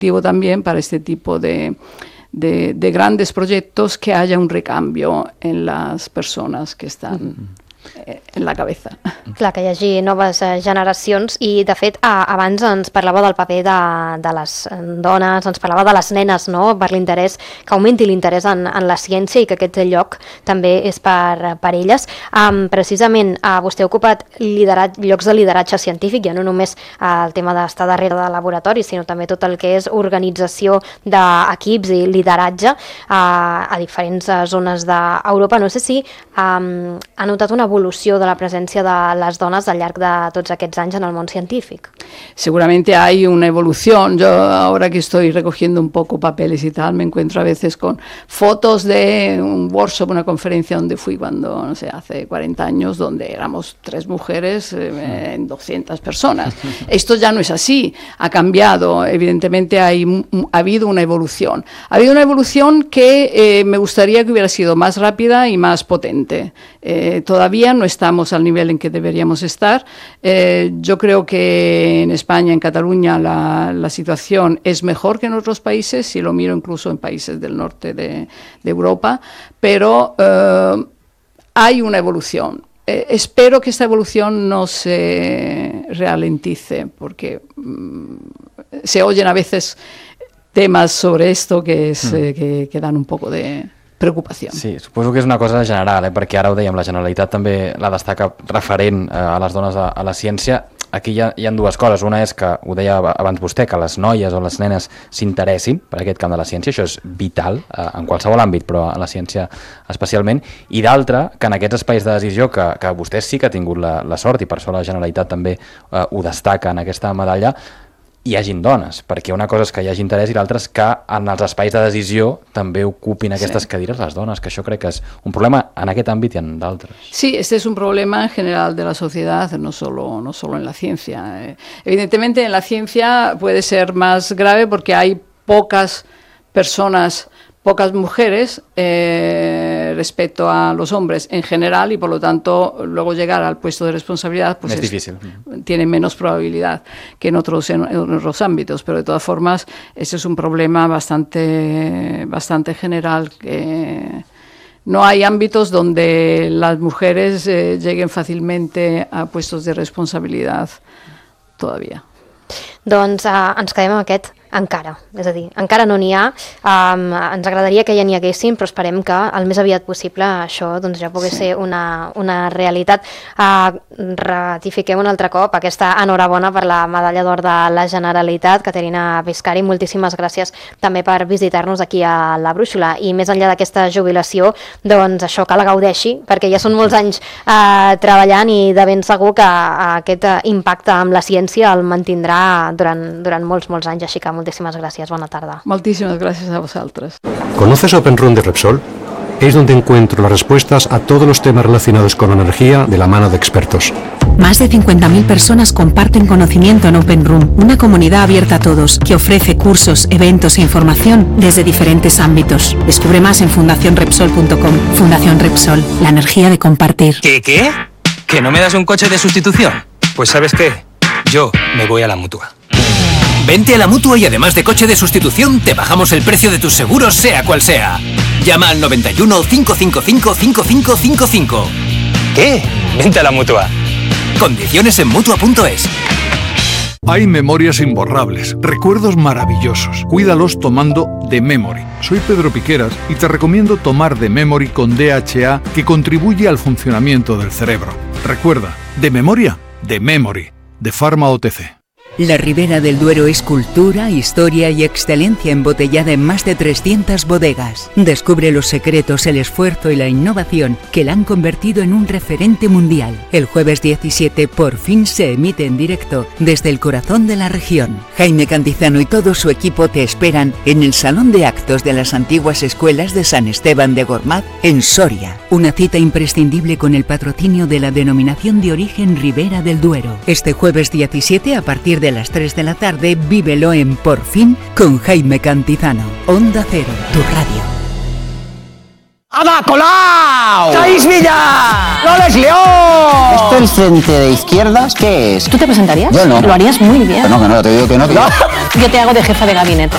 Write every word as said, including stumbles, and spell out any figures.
motivo también para este tipo de, de, de grandes proyectos que haya un recambio en las personas que están mm-hmm. en la cabeza. Clar, que hi hagi noves generacions i, de fet, abans ens parlava del paper de, de les dones, ens parlava de les nenes, no?, per l'interès, que augmenti l'interès en, en la ciència i que aquest lloc també és per, per elles. Um, precisament, uh, vostè ha ocupat liderat, llocs de lideratge científic, ja no només uh, el tema d'estar darrere de laboratori, sinó també tot el que és organització d'equips i lideratge uh, a diferents uh, zones d'Europa. No sé si um, ha notat una evolució de la presencia de las donas al largo de todos aquests anys en el món científic. Seguramente hay una evolución. Yo ahora que estoy recogiendo un poco papeles y tal, me encuentro a veces con fotos de un workshop, una conferencia donde fui cuando, no sé, hace cuarenta años, donde éramos tres mujeres eh, en doscientas personas. Esto ya no es así, ha cambiado. Evidentemente hay, ha habido una evolución. Ha habido una evolución que eh, me gustaría que hubiera sido más rápida y más potente. Eh, todavía no estamos al nivel en que deberíamos estar. Eh, yo creo que en España, en Cataluña, la, la situación es mejor que en otros países, si lo miro incluso en países del norte de, de Europa, pero eh, hay una evolución. Eh, espero que esta evolución no se ralentice, porque mm, se oyen a veces temas sobre esto que, es, mm. eh, que, que dan un poco de preocupació. Sí, suposo que és una cosa general, eh? Perquè ara ho dèiem, la Generalitat també la destaca referent eh, a les dones a, a la ciència. Aquí hi ha, hi ha dues coses. Una és que, ho deia abans vostè, que les noies o les nenes s'interessin per aquest camp de la ciència. Això és vital eh, en qualsevol àmbit, però en la ciència especialment. I d'altra, que en aquests espais de decisió que, que vostè sí que ha tingut la, la sort, i per això la Generalitat també eh, ho destaca en aquesta medalla, hi hagin dones, perquè una cosa és que hi hagi interès i l'altra és que en els espais de decisió també ocupin aquestes sí. cadires les dones, que això crec que és un problema en aquest àmbit i en d'altres. Sí, este es un problema en general de la sociedad, no solo, no solo en la ciencia. Eh, evidentemente en la ciencia puede ser más grave porque hay pocas personas, pocas mujeres eh, respecto a los hombres en general, y por lo tanto luego llegar al puesto de responsabilidad pues es es, difícil. Tiene menos probabilidad que en otros, en, en otros ámbitos, pero de todas formas ese es un problema bastante, bastante general, que no hay ámbitos donde las mujeres eh, lleguen fàcilmente a puestos de responsabilidad todavía. Doncs uh, ens quedem amb aquest encara, és a dir, encara no n'hi ha, um, ens agradaria que ja n'hi haguessin, però esperem que el més aviat possible això doncs, ja pugui sí. ser una, una realitat. Uh, ratifiquem un altre cop aquesta enhorabona per la medalla d'or de la Generalitat, Caterina Biscari, moltíssimes gràcies també per visitar-nos aquí a la Brúixola, i més enllà d'aquesta jubilació, doncs això, que la gaudeixi, perquè ja són molts anys uh, treballant, i de ben segur que uh, aquest uh, impacte amb la ciència el mantindrà durant, durant molts, molts anys, així que moltíssimas gracias, buena tarde. Muchísimas gracias a vosotros. ¿Conoces OpenRoom de Repsol? Es donde encuentro las respuestas a todos los temas relacionados con la energía de la mano de expertos. Más de cincuenta mil personas comparten conocimiento en OpenRoom, una comunidad abierta a todos que ofrece cursos, eventos e información desde diferentes ámbitos. Descubre más en fundación repsol punto com. Fundación Repsol, la energía de compartir. ¿Qué, qué? ¿Que no me das un coche de sustitución? Pues ¿sabes qué? Yo me voy a la Mutua. Vente a la Mutua y además de coche de sustitución, te bajamos el precio de tus seguros, sea cual sea. Llama al noventa y uno, cinco cinco cinco, cinco cinco cinco cinco. ¿Qué? Vente a la Mutua. Condiciones en Mutua punto es. Hay memorias imborrables, recuerdos maravillosos. Cuídalos tomando The Memory. Soy Pedro Piqueras y te recomiendo tomar The Memory con D H A, que contribuye al funcionamiento del cerebro. Recuerda, de memoria, The Memory, de Pharma O T C. La Ribera del Duero es cultura, historia y excelencia embotellada en más de trescientas bodegas. Descubre los secretos, el esfuerzo y la innovación que la han convertido en un referente mundial. El jueves diecisiete por fin se emite en directo desde el corazón de la región. Jaime Cantizano y todo su equipo te esperan en el Salón de Actos de las antiguas escuelas de San Esteban de Gormaz, en Soria. Una cita imprescindible con el patrocinio de la denominación de origen Ribera del Duero. Este jueves diecisiete, a partir de las tres de la tarde, vívelo en Por Fin con Jaime Cantizano. Onda Cero, tu radio. ¡Ada Colau! ¡Cais Villa! ¡Loles León! ¿Esto el frente de izquierdas qué es? ¿Tú te presentarías? Yo no. Lo harías muy bien. Que no, que no, te digo que no. Que no. Yo te hago de jefa de gabinete.